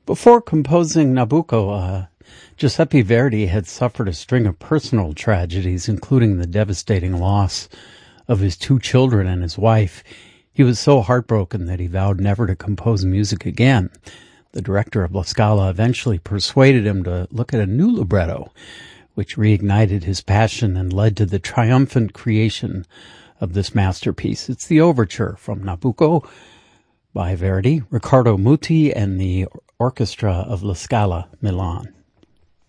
Before composing Nabucco, Giuseppe Verdi had suffered a string of personal tragedies, including the devastating loss of his 2 children and his wife. He was so heartbroken that he vowed never to compose music again. The director of La Scala eventually persuaded him to look at a new libretto, which reignited his passion and led to the triumphant creation of this masterpiece. It's the overture from Nabucco by Verdi, Riccardo Muti, and the Orchestra of La Scala, Milan.